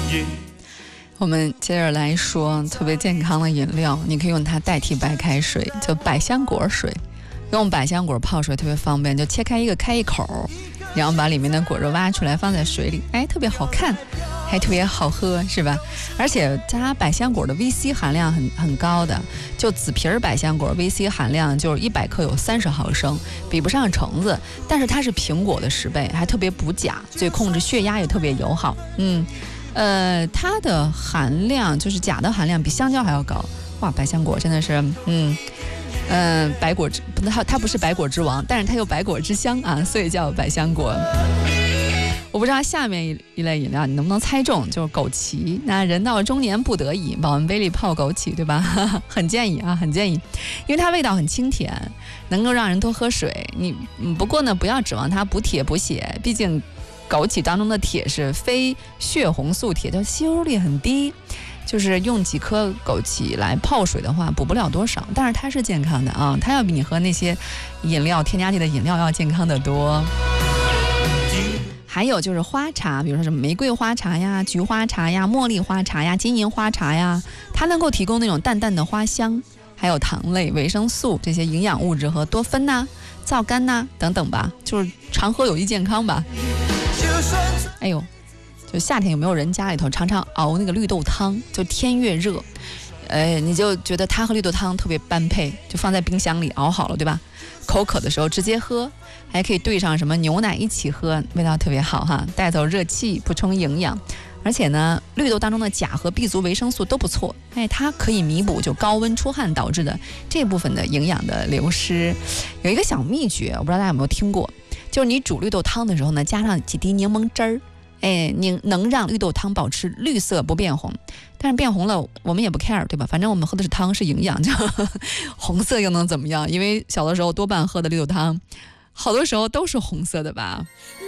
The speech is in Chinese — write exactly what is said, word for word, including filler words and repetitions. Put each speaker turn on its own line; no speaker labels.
我们接着来说特别健康的饮料，你可以用它代替白开水，就百香果水。用百香果泡水特别方便，就切开一个开一口，然后把里面的果肉挖出来放在水里，哎，特别好看，还特别好喝，是吧？而且它百香果的 V C 含量很很高的，就紫皮儿百香果 V C 含量就是一百克有三十毫升，比不上橙子，但是它是苹果的十倍，还特别补钾，所以控制血压也特别友好。嗯，呃，它的含量就是钾的含量比香蕉还要高，哇，百香果真的是，嗯。嗯，百果之它它不是百果之王，但是它有百果之香啊，所以叫百香果。我不知道下面一一类饮料你能不能猜中，就是枸杞。那人到中年不得已，保温杯里泡枸杞，对吧？很建议啊，很建议，因为它味道很清甜，能够让人多喝水。你不过呢，不要指望它补铁补血，毕竟枸杞当中的铁是非血红素铁，它吸收率很低。就是用几颗枸杞来泡水的话，补不了多少，但是它是健康的啊，它要比你喝那些饮料添加剂的饮料要健康得多。还有就是花茶，比如说什么玫瑰花茶呀、菊花茶呀、茉莉花茶呀、金银花茶呀，它能够提供那种淡淡的花香，还有糖类、维生素这些营养物质和多酚呐、皂苷呐等等吧，就是常喝有益健康吧。哎呦。就夏天有没有人家里头常常熬那个绿豆汤，就天越热，呃，你就觉得它和绿豆汤特别般配，就放在冰箱里熬好了，对吧？口渴的时候直接喝，还可以兑上什么牛奶一起喝，味道特别好哈，带走热气，补充营养。而且呢，绿豆当中的钾和 B 族维生素都不错，哎，它可以弥补就高温出汗导致的这部分的营养的流失。有一个小秘诀，我不知道大家有没有听过，就是你煮绿豆汤的时候呢，加上几滴柠檬汁儿。哎，你能让绿豆汤保持绿色不变红，但是变红了我们也不 care， 对吧？反正我们喝的是汤，是营养，就红色又能怎么样？因为小的时候多半喝的绿豆汤，好多时候都是红色的吧。